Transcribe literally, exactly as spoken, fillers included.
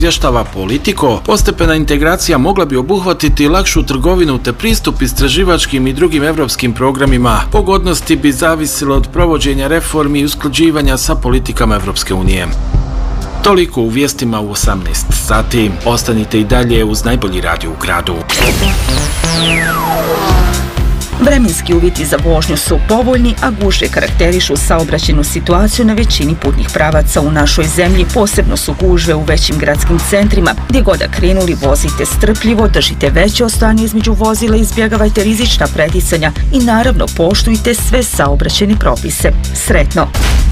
Izvještava Politico, postepena integracija mogla bi obuhvatiti lakšu trgovinu te pristup istraživačkim i drugim evropskim programima. Pogodnosti bi zavisilo od provođenja reformi i usklađivanja sa politikama Evropske unije. Toliko u vijestima u osamnaest sati. Ostanite i dalje uz najbolji radio u gradu. Vremenski uvjeti za vožnju su povoljni, a gužve karakterišu saobraćajnu situaciju na većini putnih pravaca u našoj zemlji. Posebno su gužve u većim gradskim centrima. Gdje god da krenuli, vozite strpljivo, držite veće odstojanje između vozila, izbjegavajte rizična preticanja i naravno poštujte sve saobraćajne propise. Sretno!